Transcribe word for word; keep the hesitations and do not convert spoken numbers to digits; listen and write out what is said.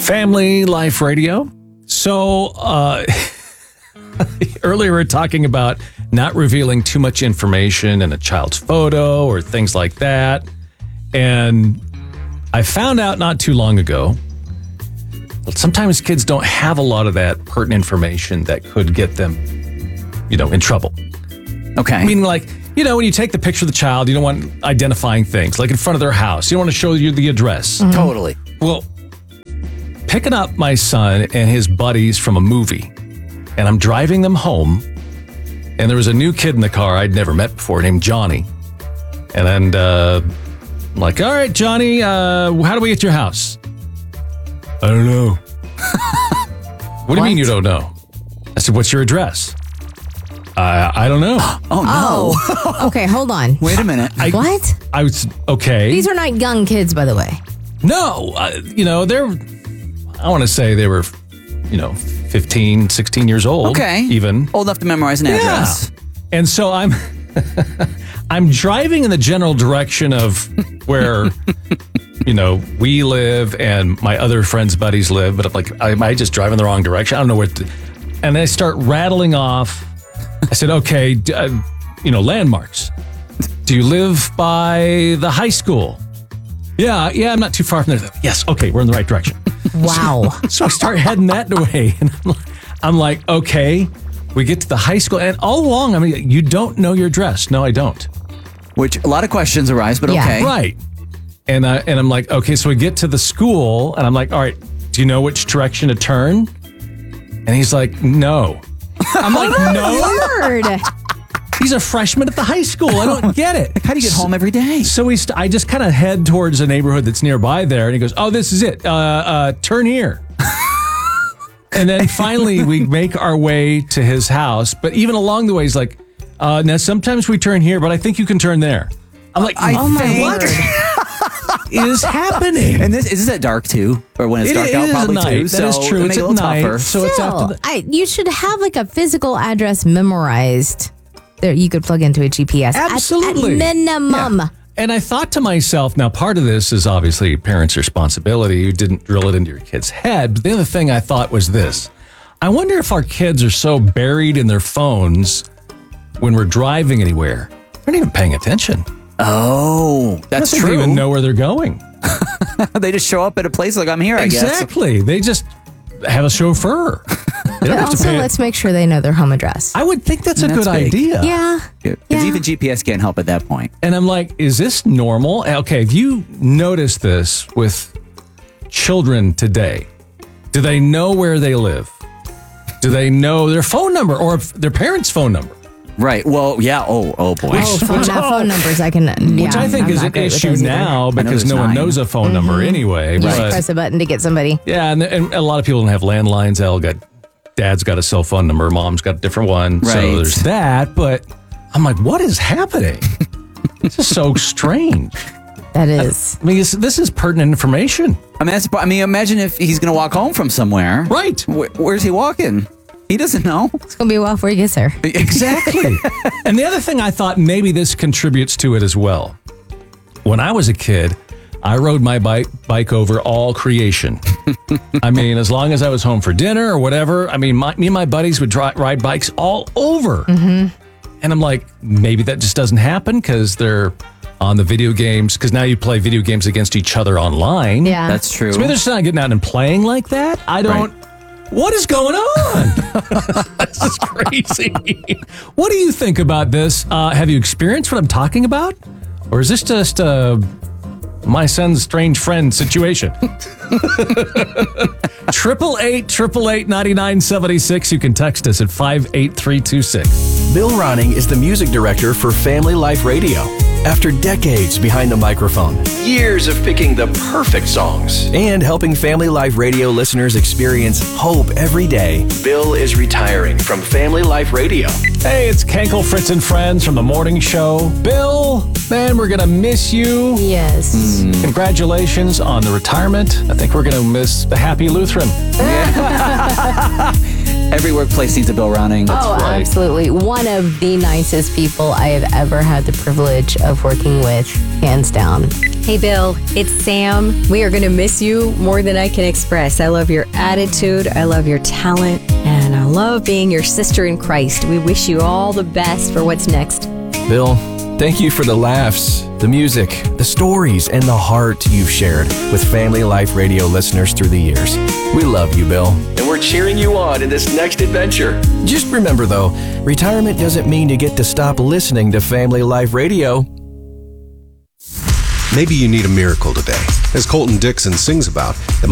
Family Life Radio. So, uh, earlier we were talking about not revealing too much information in a child's photo or things like that. And I found out not too long ago that sometimes kids don't have a lot of that pertinent information that could get them, you know, in trouble. Okay. I mean, like, you know, when you take the picture of the child, you don't want identifying things, like in front of their house. You don't want to show you the address. Mm-hmm. Totally. Well, picking up my son and his buddies from a movie, and I'm driving them home, and there was a new kid in the car I'd never met before named Johnny. And then, uh, I'm like, all right, Johnny, uh, how do we get to your house? I don't know. What do you mean you don't know? I said, what's your address? Uh, I don't know. Oh, no. Oh, okay, hold on. Wait a minute. I, What? I was, okay. These are not young kids, by the way. No, uh, you know, they're, I want to say they were, you know, fifteen, sixteen years old. Okay. Even. Old enough to memorize an address. Yeah. And so I'm, I'm driving in the general direction of where, you know, we live and my other friends' buddies live, but I'm like, am I just driving the wrong direction? I don't know where to, and I start rattling off. I said, okay, uh, you know, landmarks. Do you live by the high school? Yeah, yeah, I'm not too far from there. Yes, okay, we're in the right direction. Wow. So, so I start heading that way. And I'm like, I'm like, okay, we get to the high school. And all along, I mean, you don't know your address. No, I don't. Which a lot of questions arise, but Yeah. okay. Right. And, I, and I'm like, okay, so we get to the school. And I'm like, all right, do you know which direction to turn? And he's like, no. I'm like, no? Word. He's a freshman at the high school. I don't get it. How do you get home every day? So we st- I just kind of head towards a neighborhood that's nearby there, and he goes, oh, this is it. Uh, uh, turn here. And then finally we make our way to his house. But even along the way, he's like, uh, now sometimes we turn here, but I think you can turn there. I'm like, I Oh my think- word. is happening? And this is this at dark too, or when it's It dark is out at probably night. too. That so is true. it'll It's make it a at little night. tougher. So it's Still, after the, I, you should have like a physical address memorized that you could plug into a G P S. At- Absolutely. At, minimum. Yeah. And I thought to myself, now part of this is obviously parents' responsibility. You didn't drill it into your kid's head. But the other thing I thought was this. I wonder if our kids are so buried in their phones when we're driving anywhere, they're not even paying attention. Oh, that's I don't think true. They even know where they're going. They just show up at a place like I'm here, I guess. Exactly. They just have a chauffeur. They don't But have to also, pay. let's make sure they know their home address. I would think that's a That's good big. idea. Yeah. Because Yeah. even G P S can't help at that point. And I'm like, is this normal? Okay, if you notice this with children today, do they know where they live? Do they know their phone number or their parents' phone number? Right. Well, yeah. Oh, oh boy. Oh, phone, which- not phone numbers. I can. Which yeah, I think I'm is not an great with issue those either. now because there's no one nine. knows a phone number anyway. You just But press a button to get somebody. yeah, and, and a lot of people don't have landlines. They all got, dad's got a cell phone number, mom's got a different one. Right. So there's that. But I'm like, what is happening? This is so strange. That is. I mean, this, this is pertinent information. I mean, that's, I mean, imagine if he's going to walk home from somewhere. Right. Where, where's he walking? He doesn't know. It's going to be a while before he gets there. Exactly. And the other thing I thought maybe this contributes to it as well. When I was a kid, I rode my bike bike over all creation. I mean, as long as I was home for dinner or whatever, I mean, my, me and my buddies would dri- ride bikes all over. Mm-hmm. And I'm like, maybe that just doesn't happen because they're on the video games, because now you play video games against each other online. Yeah. That's true. So maybe they're just not getting out and playing like that. I don't. Right. What is going on? This is crazy. What do you think about this? Uh, have you experienced what I'm talking about? Or is this just uh, my son's strange friend situation? Triple eight, triple eight, ninety-nine seventy-six. You can text us at five eight three two six. Bill Ronning is the music director for Family Life Radio. After decades behind the microphone, years of picking the perfect songs, and helping Family Life Radio listeners experience hope every day, Bill is retiring from Family Life Radio. Hey, it's Kenkel, Fritz, and Friends from the morning show. Bill, man, we're going to miss you. Yes. Congratulations on the retirement. I think we're going to miss the happy Lutheran. Every workplace needs a Bill Ronning. Oh, right. absolutely. One of the nicest people I have ever had the privilege of working with, hands down. Hey, Bill, it's Sam. We are going to miss you more than I can express. I love your attitude. I love your talent. And I love being your sister in Christ. We wish you all the best for what's next. Bill, thank you for the laughs, the music, the stories, and the heart you've shared with Family Life Radio listeners through the years. We love you, Bill, and we're cheering you on in this next adventure. Just remember, though, retirement doesn't mean you get to stop listening to Family Life Radio. Maybe you need a miracle today. As Colton Dixon sings about, the